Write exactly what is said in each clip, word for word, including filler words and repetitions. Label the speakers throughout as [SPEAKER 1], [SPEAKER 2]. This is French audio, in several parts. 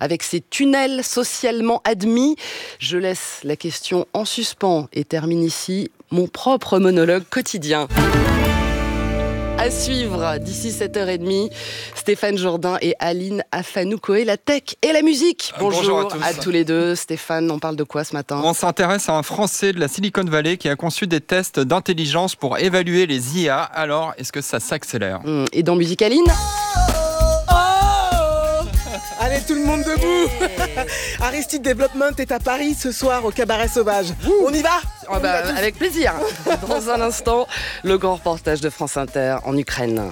[SPEAKER 1] avec ses tunnels socialement admis. Je laisse la question en suspens et termine ici mon propre monologue quotidien. À suivre d'ici sept heures trente, Stéphane Jourdain et Aline Afanoukoé, la tech et la musique. Bonjour,
[SPEAKER 2] Bonjour à tous.
[SPEAKER 1] à tous les deux. Stéphane, on parle de quoi ce matin ?
[SPEAKER 2] On s'intéresse à un Français de la Silicon Valley qui a conçu des tests d'intelligence pour évaluer les I A. Alors, est-ce que ça s'accélère ?
[SPEAKER 1] Mmh. Et dans Musique Aline ?
[SPEAKER 3] Allez, tout le monde debout. Aristide Development est à Paris ce soir au Cabaret Sauvage. Ouh. On y va
[SPEAKER 1] oh bah, Avec plaisir. Dans un instant, le grand reportage de France Inter en Ukraine.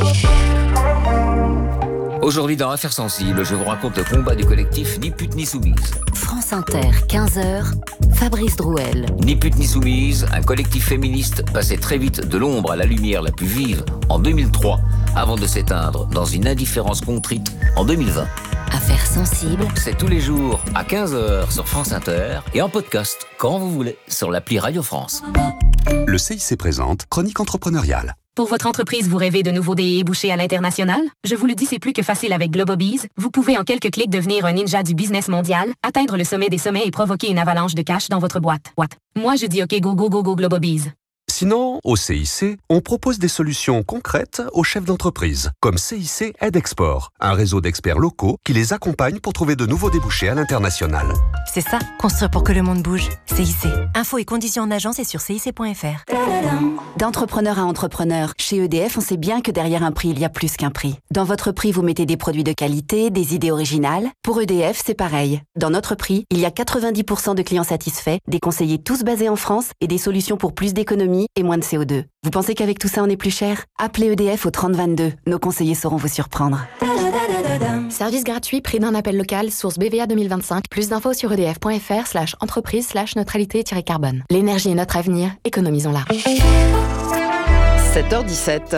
[SPEAKER 4] Aujourd'hui dans Affaires sensibles, je vous raconte le combat du collectif Ni pute ni soumise.
[SPEAKER 5] France Inter, quinze heures, Fabrice Drouel.
[SPEAKER 4] Ni pute ni soumise, un collectif féministe passé très vite de l'ombre à la lumière la plus vive en deux mille trois, avant de s'éteindre dans une indifférence contrite en deux mille vingt.
[SPEAKER 5] Affaires sensibles,
[SPEAKER 4] c'est tous les jours à quinze heures sur France Inter et en podcast quand vous voulez sur l'appli Radio France.
[SPEAKER 6] Le C I C présente Chronique entrepreneuriale.
[SPEAKER 7] Pour votre entreprise, vous rêvez de nouveaux débouchés à l'international? Je vous le dis, c'est plus que facile avec Globobees. Vous pouvez en quelques clics devenir un ninja du business mondial, atteindre le sommet des sommets et provoquer une avalanche de cash dans votre boîte. What? Moi, je dis OK, go, go, go, go, Globobees.
[SPEAKER 6] Sinon, au C I C, on propose des solutions concrètes aux chefs d'entreprise, comme C I C Aide Export, un réseau d'experts locaux qui les accompagne pour trouver de nouveaux débouchés à l'international.
[SPEAKER 8] C'est ça, construire pour que le monde bouge. C I C. Infos et conditions en agence et sur C I C point F R.
[SPEAKER 5] D'entrepreneur à entrepreneur, chez E D F, on sait bien que derrière un prix, il y a plus qu'un prix. Dans votre prix, vous mettez des produits de qualité, des idées originales. Pour E D F, c'est pareil. Dans notre prix, il y a quatre-vingt-dix pour cent de clients satisfaits, des conseillers tous basés en France et des solutions pour plus d'économies et moins de C O deux. Vous pensez qu'avec tout ça, on est plus cher ? Appelez E D F au trente vingt-deux. Nos conseillers sauront vous surprendre.
[SPEAKER 9] Service gratuit, prix d'un appel local, source B V A deux mille vingt-cinq. Plus d'infos sur edf.fr slash entreprise slash neutralité-carbone. L'énergie est notre avenir, économisons-la.
[SPEAKER 1] sept heures dix-sept.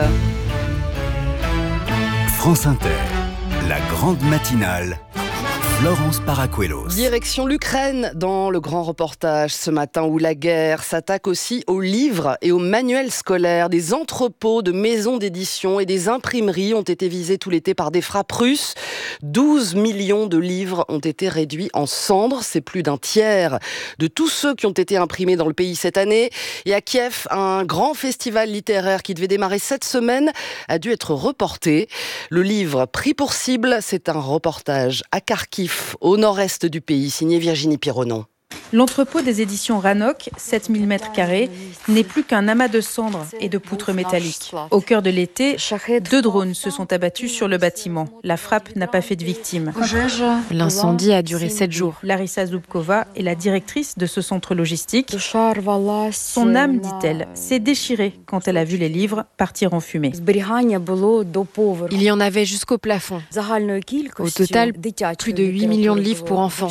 [SPEAKER 6] France Inter, la grande matinale. Florence Paracuelos.
[SPEAKER 1] Direction l'Ukraine dans le grand reportage ce matin où la guerre s'attaque aussi aux livres et aux manuels scolaires. Des entrepôts de maisons d'édition et des imprimeries ont été visés tout l'été par des frappes russes. douze millions de livres ont été réduits en cendres. C'est plus d'un tiers de tous ceux qui ont été imprimés dans le pays cette année. Et à Kiev, un grand festival littéraire qui devait démarrer cette semaine a dû être reporté. Le livre pris pour cible, c'est un reportage à Kharkiv, au nord-est du pays, signé Virginie Pironon.
[SPEAKER 10] L'entrepôt des éditions Ranok, sept mille mètres carrés, n'est plus qu'un amas de cendres et de poutres métalliques. Au cœur de l'été, deux drones se sont abattus sur le bâtiment. La frappe n'a pas fait de victimes.
[SPEAKER 11] L'incendie a duré sept jours.
[SPEAKER 10] Larissa Zubkova est la directrice de ce centre logistique. Son âme, dit-elle, s'est déchirée quand elle a vu les livres partir en fumée.
[SPEAKER 11] Il y en avait jusqu'au plafond. Au total, plus de huit millions de livres pour enfants.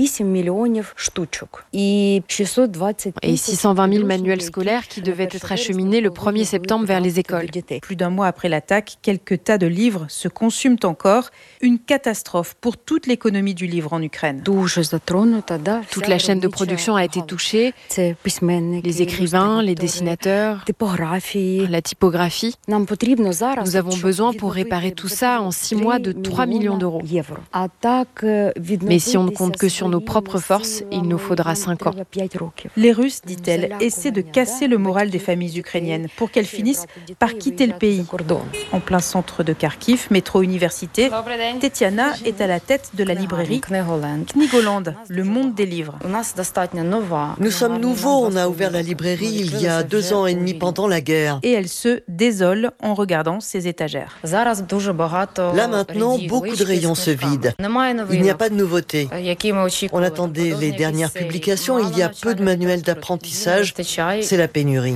[SPEAKER 11] Et six cent vingt mille manuels scolaires qui devaient être acheminés le premier septembre vers les écoles.
[SPEAKER 10] Plus d'un mois après l'attaque, quelques tas de livres se consument encore. Une catastrophe pour toute l'économie du livre en Ukraine.
[SPEAKER 11] Toute la chaîne de production a été touchée. Les écrivains, les dessinateurs, la typographie. Nous avons besoin pour réparer tout ça en six mois de trois millions d'euros. Mais si on ne compte que sur nos propres forces, il nous faudra cinq ans.
[SPEAKER 10] Les Russes, dit-elle, essaient de casser le moral des familles ukrainiennes pour qu'elles finissent par quitter le pays. En plein centre de Kharkiv, métro université, Tetiana est à la tête de la librairie Knigoland, le monde des livres.
[SPEAKER 12] Nous sommes nouveaux, on a ouvert la librairie il y a deux ans et demi pendant la guerre.
[SPEAKER 10] Et elle se désole en regardant ses étagères.
[SPEAKER 12] Là maintenant, beaucoup de rayons se vident. Il n'y a pas de nouveautés. On attendait les dernières publications, il y a peu de manuels d'apprentissage, c'est la pénurie.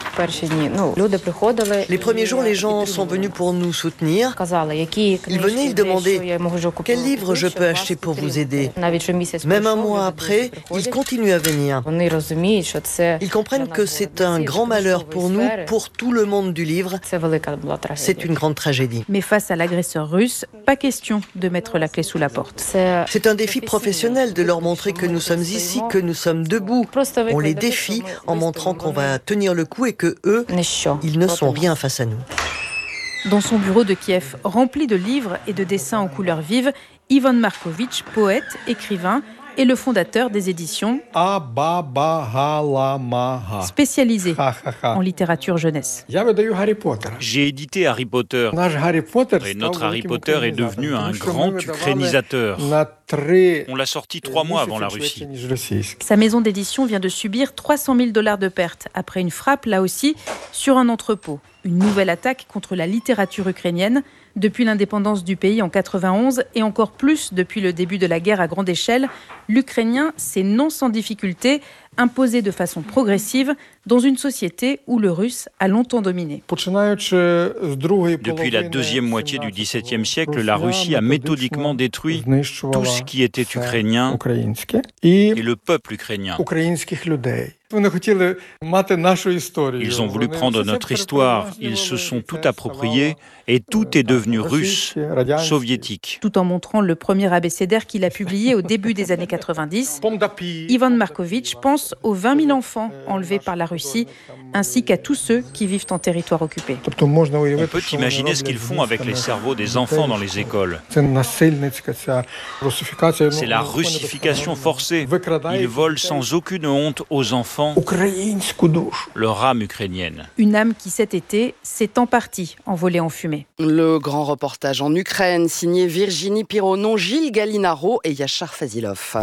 [SPEAKER 12] Les premiers jours, les gens sont venus pour nous soutenir. Ils venaient, ils demandaient « Quel livre je peux acheter pour vous aider ?» Même un mois après, ils continuent à venir. Ils comprennent que c'est un grand malheur pour nous, pour tout le monde du livre. C'est une grande tragédie.
[SPEAKER 10] Mais face à l'agresseur russe, pas question de mettre la clé sous la porte.
[SPEAKER 12] C'est un défi professionnel de leur montrer que nous sommes ici, que nous sommes debout. On les défie en montrant qu'on va tenir le coup et que eux, ils ne sont rien face à nous.
[SPEAKER 10] Dans son bureau de Kiev, rempli de livres et de dessins en couleurs vives, Ivan Markovic, poète, écrivain, et le fondateur des éditions spécialisées en littérature jeunesse.
[SPEAKER 13] J'ai édité Harry Potter et notre Harry Potter est devenu un grand ukrainisateur. On l'a sorti trois mois avant la Russie.
[SPEAKER 10] Sa maison d'édition vient de subir trois cent mille dollars de pertes après une frappe, là aussi, sur un entrepôt. Une nouvelle attaque contre la littérature ukrainienne depuis l'indépendance du pays en quatre-vingt-onze et encore plus depuis le début de la guerre à grande échelle. L'ukrainien s'est non sans difficulté imposé de façon progressive dans une société où le russe a longtemps dominé.
[SPEAKER 13] Depuis la deuxième moitié du dix-septième siècle, la Russie a méthodiquement détruit tout ce qui était ukrainien et le peuple ukrainien. Ils ont voulu prendre notre histoire, ils se sont tout approprié et tout est devenu russe, soviétique.
[SPEAKER 10] Tout en montrant le premier abécédaire qu'il a publié au début des années quatre-vingt-dix, Ivan Markovic pense aux vingt mille enfants enlevés par la Russie, ainsi qu'à tous ceux qui vivent en territoire occupé.
[SPEAKER 13] On peut imaginer ce qu'ils font avec les cerveaux des enfants dans les écoles. C'est la russification forcée. Ils volent sans aucune honte aux enfants leur âme ukrainienne.
[SPEAKER 10] Une âme qui cet été s'est en partie envolée en fumée.
[SPEAKER 1] Le grand reportage en Ukraine, signé Virginie Pironon, Gilles Gallinaro et Yachar Fazilov.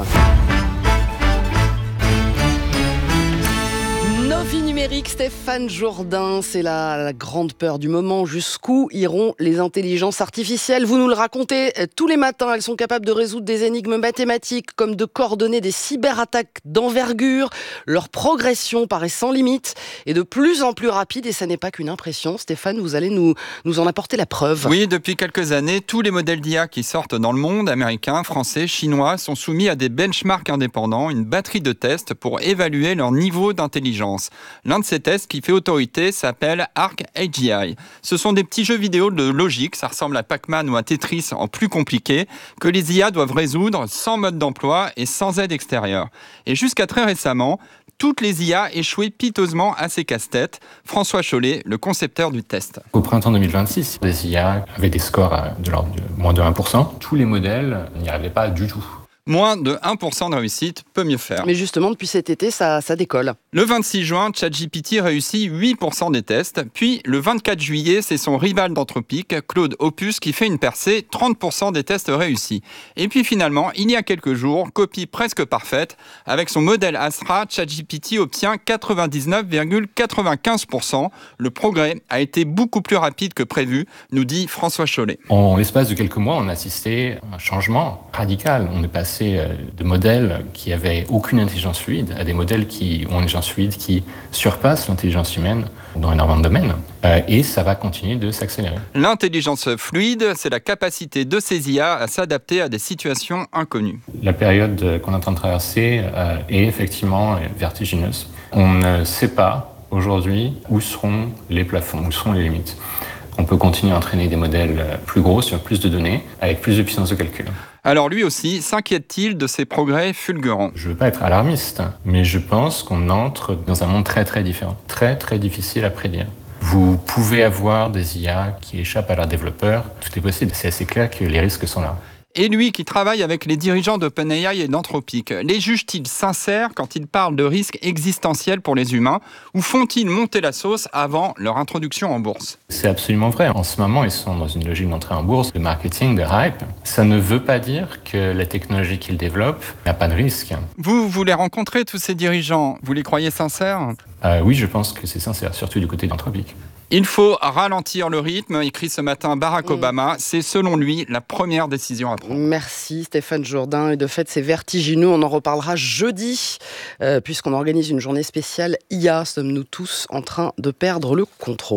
[SPEAKER 1] Vie numérique, Stéphane Jourdain, c'est la, la grande peur du moment. Jusqu'où iront les intelligences artificielles ? Vous nous le racontez tous les matins. Elles sont capables de résoudre des énigmes mathématiques, comme de coordonner des cyberattaques d'envergure. Leur progression paraît sans limite et de plus en plus rapide. Et ça n'est pas qu'une impression. Stéphane, vous allez nous, nous en apporter la preuve.
[SPEAKER 2] Oui, depuis quelques années, tous les modèles d'I A qui sortent dans le monde, américains, français, chinois, sont soumis à des benchmarks indépendants, une batterie de tests pour évaluer leur niveau d'intelligence. L'un de ces tests qui fait autorité s'appelle Arc A G I. Ce sont des petits jeux vidéo de logique, ça ressemble à Pac-Man ou à Tetris en plus compliqué, que les I A doivent résoudre sans mode d'emploi et sans aide extérieure. Et jusqu'à très récemment, toutes les I A échouaient piteusement à ces casse-têtes. François Chollet, le concepteur du test.
[SPEAKER 14] Au printemps deux mille vingt-six, les I A avaient des scores de l'ordre de moins de un pour cent. Tous les modèles n'y arrivaient pas du tout.
[SPEAKER 2] Moins de un pour cent de réussite peut mieux faire.
[SPEAKER 1] Mais justement, depuis cet été, ça, ça décolle.
[SPEAKER 2] Le vingt-six juin, ChatGPT réussit huit pour cent des tests. Puis, le vingt-quatre juillet, c'est son rival d'Anthropic, Claude Opus, qui fait une percée, trente pour cent des tests réussis. Et puis finalement, il y a quelques jours, copie presque parfaite, avec son modèle Astra, ChatGPT obtient quatre-vingt-dix-neuf virgule quatre-vingt-quinze pour cent. Le progrès a été beaucoup plus rapide que prévu, nous dit François Chollet.
[SPEAKER 14] En l'espace de quelques mois, on a assisté à un changement radical. On est passé de modèles qui avaient aucune intelligence fluide à des modèles qui ont une intelligence fluide qui surpasse l'intelligence humaine dans énormément de domaines. Euh, et ça va continuer de s'accélérer.
[SPEAKER 2] L'intelligence fluide, c'est la capacité de ces I A à s'adapter à des situations inconnues.
[SPEAKER 14] La période qu'on est en train de traverser euh, est effectivement vertigineuse. On ne sait pas aujourd'hui où seront les plafonds, où seront les limites. On peut continuer à entraîner des modèles plus gros sur plus de données, avec plus de puissance de calcul.
[SPEAKER 2] Alors lui aussi, s'inquiète-t-il de ces progrès fulgurants ?
[SPEAKER 14] Je ne veux pas être alarmiste, mais je pense qu'on entre dans un monde très très différent, très très difficile à prédire. Vous pouvez avoir des I A qui échappent à leurs développeurs, tout est possible, c'est assez clair que les risques sont là.
[SPEAKER 2] Et lui qui travaille avec les dirigeants d'OpenAI et d'Anthropic, les juge-t-il sincères quand ils parlent de risques existentiels pour les humains ou font-ils monter la sauce avant leur introduction en bourse ?
[SPEAKER 14] C'est absolument vrai. En ce moment, ils sont dans une logique d'entrée en bourse, de marketing, de hype. Ça ne veut pas dire que la technologie qu'ils développent n'a pas de risque.
[SPEAKER 2] Vous voulez rencontrer tous ces dirigeants, vous les croyez sincères ?
[SPEAKER 14] euh, Oui, je pense que c'est sincère, surtout du côté d'Anthropic.
[SPEAKER 2] Il faut ralentir le rythme, écrit ce matin Barack Obama. C'est selon lui la première décision à prendre.
[SPEAKER 1] Merci Stéphane Jourdain. Et de fait, c'est vertigineux. On en reparlera jeudi, euh, puisqu'on organise une journée spéciale I A. Sommes-nous tous en train de perdre le contrôle ?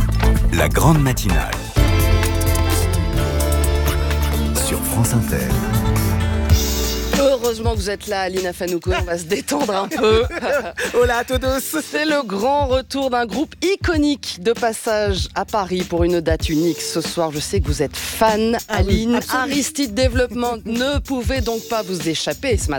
[SPEAKER 15] La grande matinale sur France Inter.
[SPEAKER 1] Heureusement que vous êtes là, Alina Fanouko, on va se détendre un peu.
[SPEAKER 3] Hola à todos.
[SPEAKER 1] C'est le grand retour d'un groupe iconique de passage à Paris pour une date unique. Ce soir, je sais que vous êtes fan, ah Aline. Oui, Aristide Development ne pouvait donc pas vous échapper ce matin.